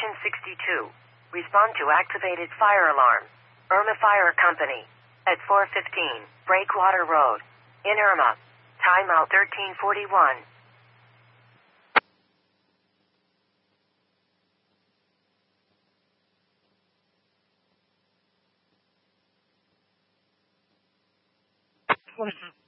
962. Respond to activated fire alarm. Irma Fire Company. At 415, Breakwater Road. In Irma. Timeout 1341. What is it?